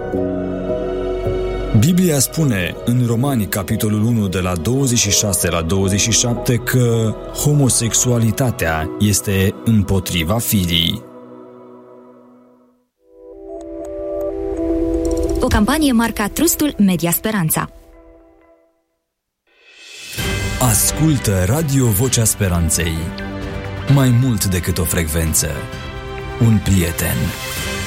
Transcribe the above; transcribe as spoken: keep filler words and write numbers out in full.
Biblia spune în Romani, capitolul unu, de la douăzeci și șase la douăzeci și șapte, că homosexualitatea este împotriva firii. O campanie marca Trustul Media Speranța. Ascultă Radio Vocea Speranței. Mai mult decât o frecvență, un prieten.